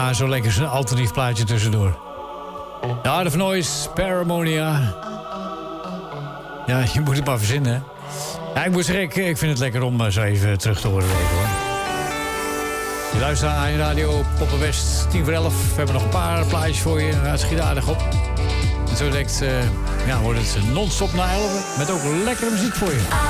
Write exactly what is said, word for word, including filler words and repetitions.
Ja, zo lekker zo'n alternatief plaatje tussendoor. The Art of Noise, Paramonia. Ja, je moet het maar verzinnen, hè. Ja, ik moet zeggen, ik, ik vind het lekker om zo even terug te horen weten, hoor. Je luistert aan je radio Poppen West, tien voor elf. We hebben nog een paar plaatjes voor je. Het schiet aardig op. En zo direct uh, ja, wordt het non-stop na elf. Met ook lekkere muziek voor je.